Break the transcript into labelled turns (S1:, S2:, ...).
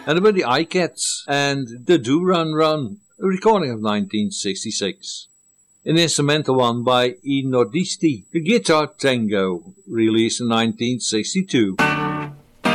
S1: And about the iCats and the Do Run Run, a recording of 1966. An instrumental one by I Nordisti, the Guitar Tango, released in 1962.